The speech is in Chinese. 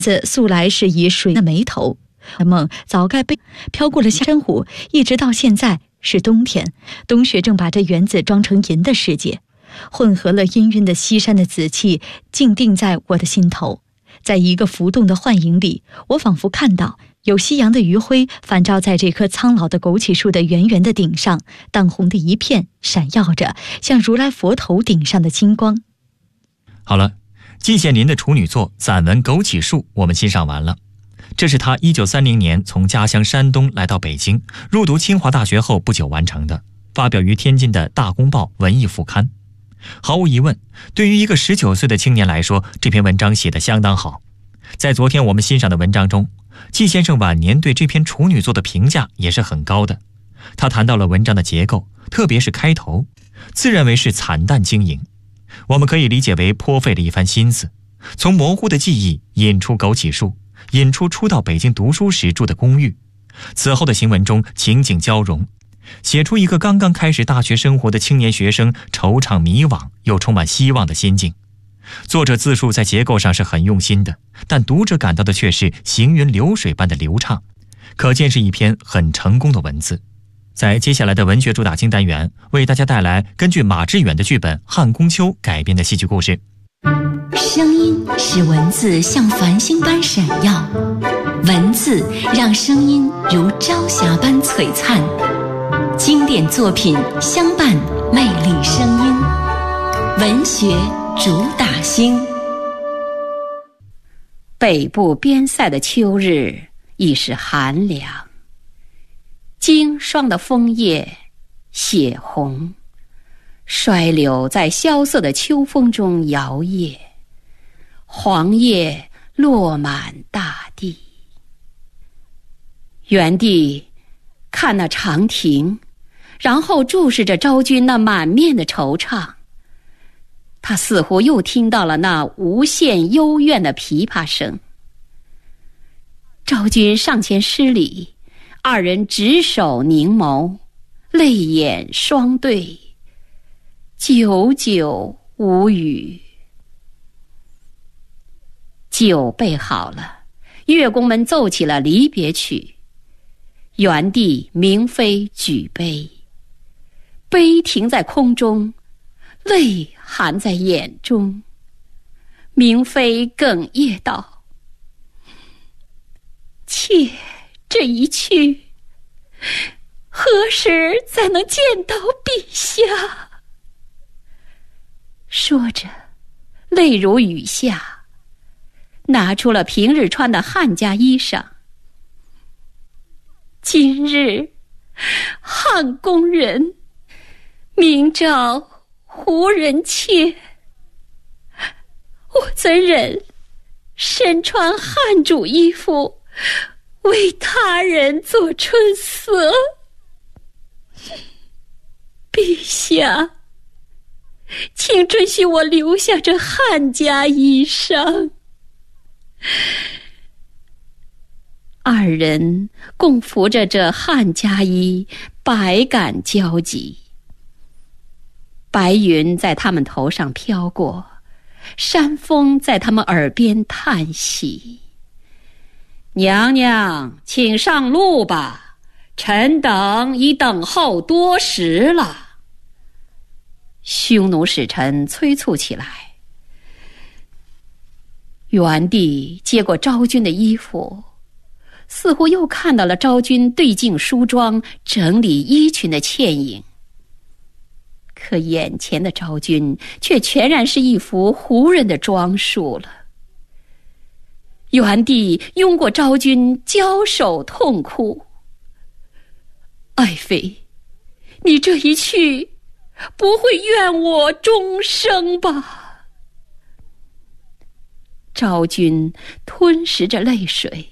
子素来是以水的眉头，梦早该被飘过了山湖，一直到现在是冬天。冬雪正把这园子装成银的世界，混合了氤氲的西山的紫气，静定在我的心头。在一个浮动的幻影里，我仿佛看到有夕阳的余晖反照在这棵苍老的枸杞树的圆圆的顶上，淡红的一片，闪耀着像如来佛头顶上的金光。 好了，季羡林的处女作散文《枸杞树》我们欣赏完了。这是他1930年从家乡山东来到北京，入读清华大学后不久完成的，发表于天津的《大公报》文艺副刊。毫无疑问，对于一个19岁的青年来说，这篇文章写得相当好。在昨天我们欣赏的文章中，季先生晚年对这篇处女作的评价也是很高的。他谈到了文章的结构，特别是开头，自认为是惨淡经营。我们可以理解为颇费了一番心思，从模糊的记忆引出枸杞树，引出初到北京读书时住的公寓。此后的行文中情景交融，写出一个刚刚开始大学生活的青年学生惆怅迷惘又充满希望的心境。作者自述在结构上是很用心的，但读者感到的却是行云流水般的流畅，可见是一篇很成功的文字。在接下来的文学主打金单元，为大家带来根据马致远的剧本《汉宫秋》改编的戏剧故事。 声音使文字像繁星般闪耀，文字让声音如朝霞般璀璨。经典作品相伴，魅力声音，文学主打星。北部边塞的秋日已是寒凉，经霜的枫叶血红，衰柳在萧瑟的秋风中摇曳，黄叶落满大地。元帝看那长亭，然后注视着昭君那满面的惆怅。他似乎又听到了那无限幽怨的琵琶声。昭君上前施礼，二人执手凝眸，泪眼双对，久久无语。酒备好了，乐工们奏起了离别曲。元帝明妃举杯，杯停在空中，泪含在眼中。明妃哽咽道：“妾这一去，何时才能见到陛下？”说着，泪如雨下，拿出了平日穿的汉家衣裳。今日汉宫人，明召胡人妾，我怎忍身穿汉主衣服，为他人做春色？陛下，请准许我留下这汉家衣裳。二人共扶着这汉家衣，百感交集。白云在他们头上飘过，山风在他们耳边叹息。娘娘，请上路吧，臣等已等候多时了。匈奴使臣催促起来。元帝接过昭君的衣服，似乎又看到了昭君对镜梳妆、整理衣裙的倩影。可眼前的昭君却全然是一幅胡人的装束了。元帝拥过昭君，交手痛哭：“爱妃，你这一去，不会怨我终生吧？”昭君吞食着泪水，